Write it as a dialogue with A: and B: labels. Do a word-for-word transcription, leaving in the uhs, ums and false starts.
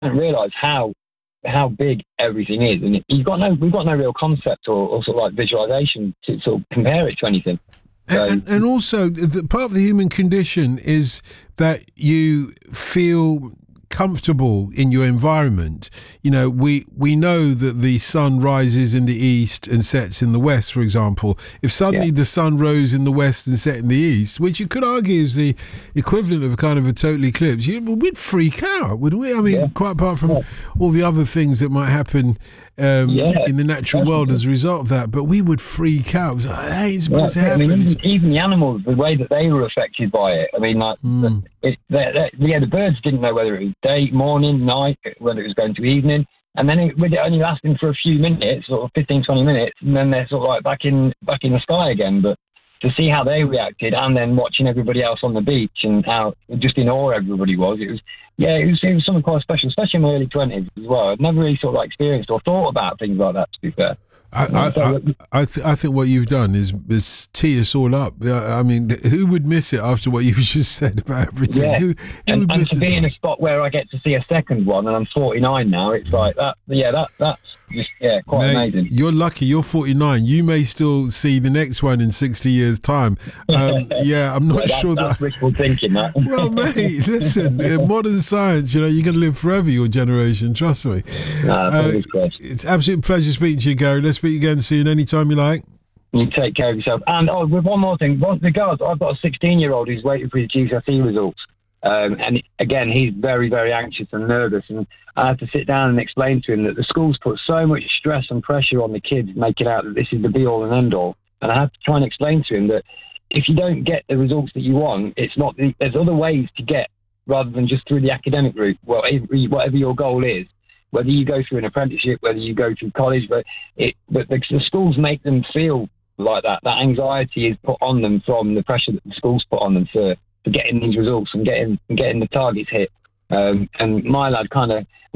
A: don't realise how how big everything is, and you've got no we've got no real concept or, or sort of like visualisation to sort of compare it to anything. So,
B: and, and also, the, part of the human condition is that you feel comfortable in your environment. You know, we we know that the sun rises in the east and sets in the west, for example. If suddenly yeah. the sun rose in the west and set in the east, which you could argue is the equivalent of a kind of a total eclipse, you, we'd freak out, wouldn't we? I mean, yeah. quite apart from yeah. all the other things that might happen um, yeah, in the natural definitely. world as a result of that, but we would freak out. It was like, hey, it's supposed yeah, to happen.
A: I mean, even, even the animals, the way that they were affected by it. I mean, like, mm. it, they, they, yeah, the birds didn't know whether it was day, morning, night, whether it was going to evening. And then it, with it only lasting for a few minutes, sort of fifteen, twenty minutes, and then they're sort of like back in back in the sky again. But to see how they reacted, and then watching everybody else on the beach and how just in awe everybody was, it was, yeah, it was, it was something quite special, especially in my early twenties as well. I'd never really sort of like experienced or thought about things like that, to be fair.
B: I I, I, I, th- I think what you've done is, is tee us all up. I mean, who would miss it after what you've just said about everything?
A: Yeah.
B: Who, who
A: and,
B: would
A: and
B: miss
A: to be in a spot where I get to see a second one, and I'm forty-nine now, it's like that. Yeah, that that's just yeah, quite Mate, amazing.
B: You're lucky. You're forty-nine. You may still see the next one in sixty years' time. Um, yeah, I'm not
A: yeah, that's,
B: sure
A: that's
B: that.
A: wishful thinking. That.
B: Well, mate, listen. uh, modern science, you know, you're going to live forever. Your generation, trust me.
A: Nah,
B: uh, it's absolute pleasure speaking to you, Gary. Let's speak again soon. Anytime you like.
A: You take care of yourself. And oh, with one more thing, with regards, I've got a sixteen-year-old who's waiting for his G C S E results. Um, and again, he's very, very anxious and nervous. And I have to sit down and explain to him that the schools put so much stress and pressure on the kids, making out that this is the be-all and end-all. And I have to try and explain to him that if you don't get the results that you want, it's not. The, there's other ways to get rather than just through the academic route. Well, every, whatever your goal is. Whether you go through an apprenticeship, whether you go through college, but it, but the, the schools make them feel like that. That anxiety is put on them from the pressure that the schools put on them for, for getting these results and getting and getting the targets hit. Um, and my lad kind of